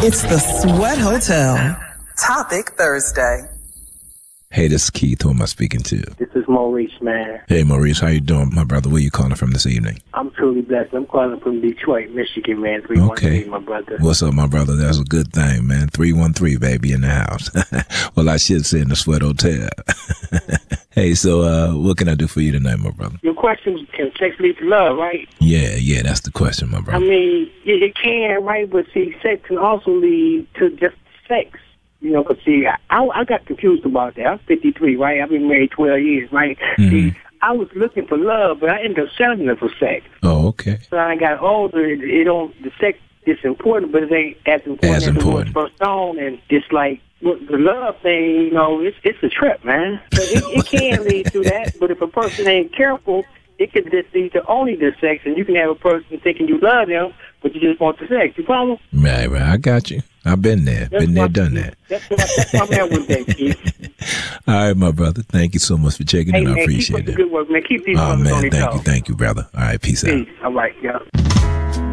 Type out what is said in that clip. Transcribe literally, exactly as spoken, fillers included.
It's the Sweat Hotel. Topic Thursday. Hey, this is Keith. Who am I speaking to? This is Maurice, man. Hey, Maurice. How you doing, my brother? Where you calling from this evening? I'm truly blessed. I'm calling from Detroit, Michigan, man. three one three, okay. my brother. What's up, my brother? That's a good thing, man. three one three, baby, in the house. Well, I should say in the Sweat Hotel. Hey, so uh, what can I do for you tonight, my brother? Your question is, can sex lead to love, right? Yeah, yeah, that's the question, my brother. I mean, yeah, it can, right? But see, sex can also lead to just sex. You know, but see, I, I got confused about that. I'm fifty-three, right? I've been married twelve years, right? Mm-hmm. See, I was looking for love, but I ended up settling for sex. Oh, okay. So I got older. It, it don't the sex is important, but it ain't as important as, as important. it was first on. And it's like well, the love thing, you know, it's it's a trip, man. But it, it can lead to that. But if a person ain't careful, it could just lead to only the sex, and you can have a person thinking you love them, but you just want the sex. You follow? Right, right. I got you. I've been there. That's been there, my, done that. That's what, that's my man with that, Keith. All right, my brother. Thank you so much for checking Hey, in. man, I appreciate keep up it. the good work, man. Keep these Oh, brothers on man. their Thank toes. you. Thank you, brother. All right. Peace out. Peace. All right, yeah.